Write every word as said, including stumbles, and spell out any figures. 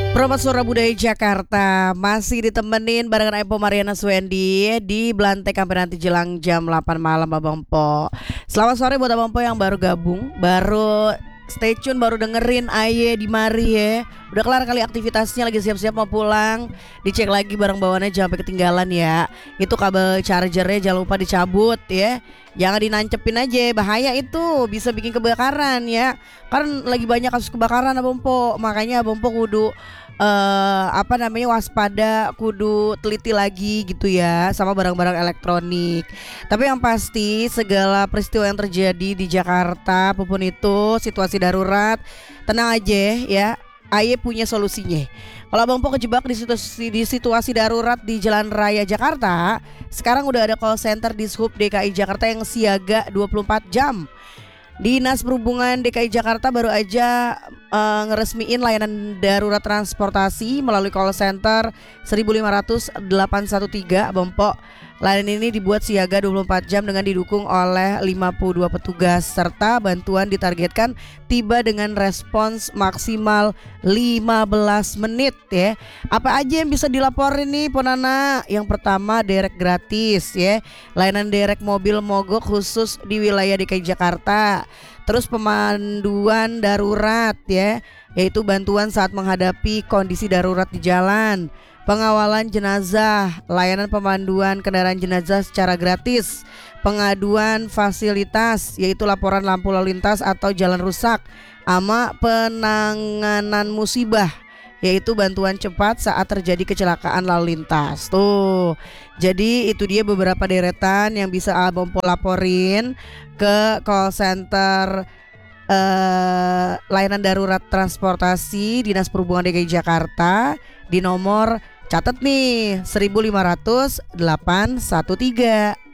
Profesor Budaya Jakarta masih ditemenin barengan Epo Mariana Swendi di Belantek sampai nanti jelang jam delapan malam Abang Po. Selamat sore buat Abang Po yang baru gabung, baru stay tune, baru dengerin Aye di mari ya. Udah kelar kali aktivitasnya, lagi siap-siap mau pulang. Dicek lagi barang bawaannya jangan sampai ketinggalan ya. Itu kabel chargernya jangan lupa dicabut ya. Jangan dinancepin aja, bahaya itu, bisa bikin kebakaran ya. Kan lagi banyak kasus kebakaran Abang Po. Makanya Abang Po kudu eh apa namanya waspada, kudu teliti lagi gitu ya sama barang-barang elektronik. Tapi yang pasti segala peristiwa yang terjadi di Jakarta apapun itu situasi darurat, tenang aja ya. Aye punya solusinya. Kalau Abang Po kejebak di situasi, di situasi darurat di Jalan Raya Jakarta, sekarang udah ada call center di Sub D K I Jakarta yang siaga dua puluh empat jam. Dinas Perhubungan D K I Jakarta baru aja uh, ngeresmiin layanan darurat transportasi melalui call center seribu lima ratus delapan satu tiga Abang Po. Layanan ini dibuat siaga dua puluh empat jam dengan didukung oleh lima puluh dua petugas serta bantuan ditargetkan tiba dengan respons maksimal lima belas menit ya. Apa aja yang bisa dilaporin nih Ponana? Yang pertama derek gratis ya. Layanan derek mobil mogok khusus di wilayah D K I Jakarta. Terus pemanduan darurat ya, yaitu bantuan saat menghadapi kondisi darurat di jalan. Pengawalan jenazah, layanan pemanduan kendaraan jenazah secara gratis. Pengaduan fasilitas, yaitu laporan lampu lalu lintas atau jalan rusak. Ama penanganan musibah, yaitu bantuan cepat saat terjadi kecelakaan lalu lintas. Tuh, jadi itu dia beberapa deretan yang bisa Abang Po laporin ke call center eh, layanan darurat transportasi Dinas Perhubungan D K I Jakarta di nomor, catat nih, seribu lima ratus delapan satu tiga.